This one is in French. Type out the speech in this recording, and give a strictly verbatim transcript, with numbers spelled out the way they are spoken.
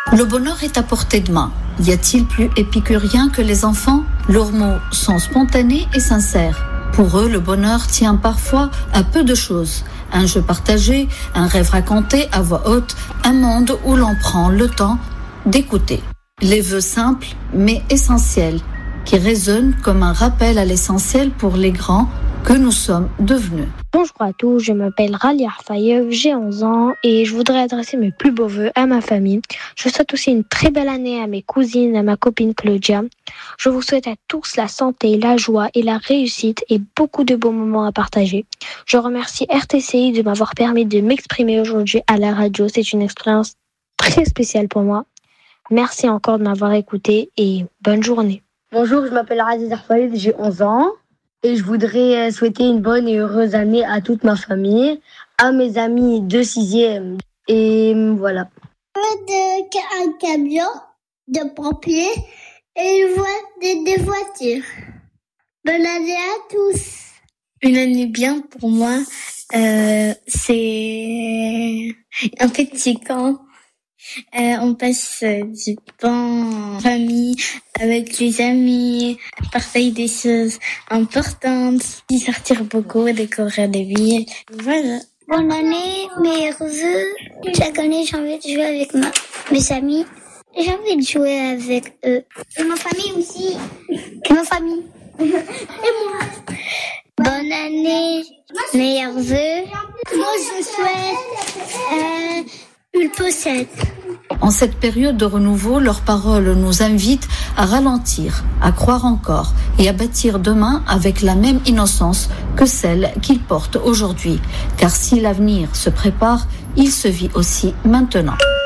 Le bonheur est à portée de main. Y a-t-il plus épicurien que les enfants ? Leurs mots sont spontanés et sincères. Pour eux, le bonheur tient parfois à peu de choses. Un jeu partagé, un rêve raconté à voix haute, un monde où l'on prend le temps d'écouter. Les vœux simples, mais essentiels, qui résonnent comme un rappel à l'essentiel pour les grands que nous sommes devenus. Bonjour à tous, je m'appelle Ralia Arfayev, j'ai onze ans et je voudrais adresser mes plus beaux vœux à ma famille. Je souhaite aussi une très belle année à mes cousines, à ma copine Claudia. Je vous souhaite à tous la santé, la joie et la réussite et beaucoup de beaux moments à partager. Je remercie R T C I de m'avoir permis de m'exprimer aujourd'hui à la radio. C'est une expérience très spéciale pour moi. Merci encore de m'avoir écouté et bonne journée. Bonjour, je m'appelle Radia Arfayev, j'ai onze ans. Et je voudrais souhaiter une bonne et heureuse année à toute ma famille, à mes amis de sixième. Et voilà. Un camion de pompiers et une voie de, des voitures. Bonne année à tous. Une année bien pour moi, euh, c'est en fait c'est quand Euh, on passe euh, du temps en famille, avec les amis, partager des choses importantes, sortir beaucoup, découvrir des villes. Voilà. Bonne année, meilleurs vœux. Chaque année, j'ai envie de jouer avec ma, mes amis. J'ai envie de jouer avec eux. Et ma famille aussi. Et ma famille. Et moi. Bonne année, meilleurs vœux. Moi, je souhaite euh, une poussette. En cette période de renouveau, leurs paroles nous invitent à ralentir, à croire encore et à bâtir demain avec la même innocence que celle qu'ils portent aujourd'hui. Car si l'avenir se prépare, il se vit aussi maintenant.